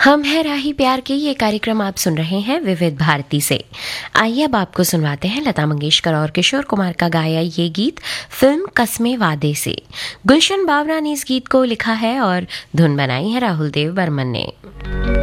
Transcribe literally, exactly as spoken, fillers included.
हम है राही प्यार के ये कार्यक्रम आप सुन रहे हैं विविध भारती से। आइए अब आपको सुनवाते हैं लता मंगेशकर और किशोर कुमार का गाया ये गीत फिल्म कस्मे वादे से। गुलशन बावरा ने इस गीत को लिखा है और धुन बनाई है राहुल देव बर्मन ने।